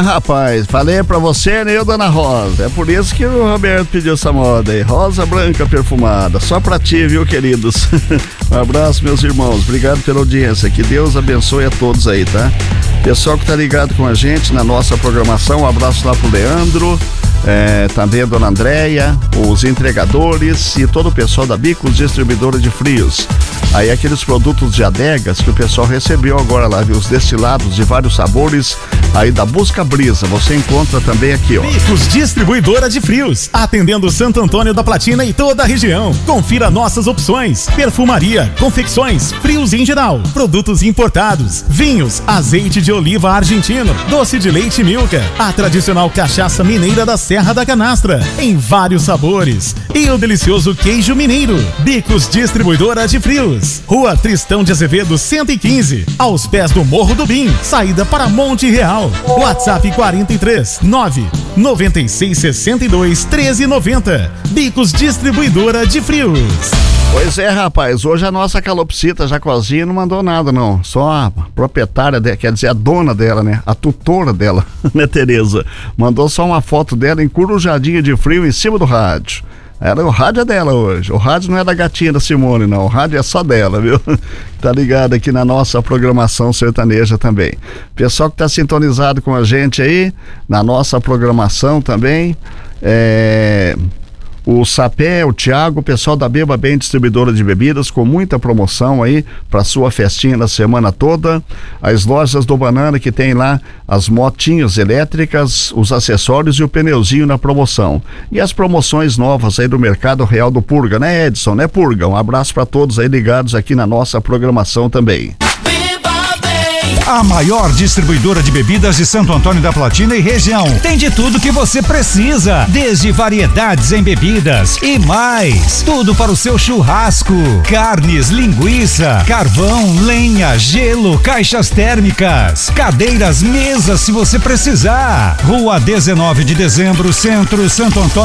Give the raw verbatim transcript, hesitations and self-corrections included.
rapaz, falei pra você, né, Dona Rosa? É por isso que o Roberto pediu essa moda aí, rosa branca perfumada, só pra ti, viu, queridos? Um abraço, meus irmãos, obrigado pela audiência, que Deus abençoe a todos aí, tá? Pessoal que tá ligado com a gente na nossa programação, um abraço lá pro Leandro, é, também a Dona Andréia, os entregadores e todo o pessoal da Bicos Distribuidora de Frios. Aí aqueles produtos de adegas que o pessoal recebeu agora lá, viu? Os destilados de vários sabores aí da Busca Brisa, você encontra também aqui, ó. Bicos Distribuidora de Frios, atendendo Santo Antônio da Platina e toda a região. Confira nossas opções: perfumaria, confecções, frios em geral, produtos importados, vinhos, azeite de oliva argentino, doce de leite Milka, a tradicional cachaça mineira da Serra da Canastra, em vários sabores, e o delicioso queijo mineiro. Bicos Distribuidora de Frios, Rua Tristão de Azevedo cento e quinze, aos pés do Morro do Bim, saída para Monte Real. WhatsApp quarenta e três, nove, noventa e seis, sessenta e dois, treze, noventa. Bicos Distribuidora de Frios. Pois é, rapaz, hoje a nossa calopsita Jacozinha não mandou nada, não. Só a proprietária, de, quer dizer, a dona dela, né? A tutora dela, né, Tereza? Mandou só uma foto dela encurujadinha de frio em cima do rádio. Era o rádio é dela hoje. O rádio não é da gatinha da Simone, não. O rádio é só dela, viu? Tá ligado aqui na nossa programação sertaneja também. Pessoal que tá sintonizado com a gente aí, na nossa programação também, é... o Sapé, o Thiago, o pessoal da Beba Bem Distribuidora de Bebidas, com muita promoção aí para sua festinha na semana toda. As lojas do Banana, que tem lá as motinhas elétricas, os acessórios e o pneuzinho na promoção. E as promoções novas aí do Mercado Real do Purga, né, Edson, né, Purga? Um abraço para todos aí ligados aqui na nossa programação também. A maior distribuidora de bebidas de Santo Antônio da Platina e região. Tem de tudo que você precisa, desde variedades em bebidas e mais. Tudo para o seu churrasco: carnes, linguiça, carvão, lenha, gelo, caixas térmicas, cadeiras, mesas se você precisar. Rua dezenove de dezembro, Centro, Santo Antônio.